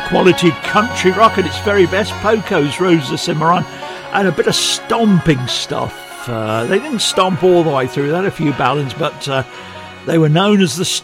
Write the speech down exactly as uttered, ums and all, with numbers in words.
quality country rock at its very best. Poco's Rose of Cimarron, and a bit of stomping stuff. Uh, they didn't stomp all the way through. They had a few ballads, but uh, they were known as the